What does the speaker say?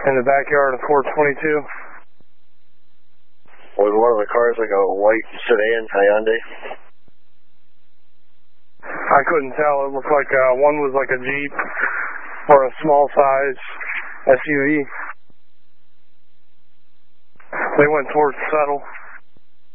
in the backyard of 422. Was one of the cars like a white sedan Hyundai? I couldn't tell. It looked like one was like a Jeep or a small size SUV. They went towards Settle.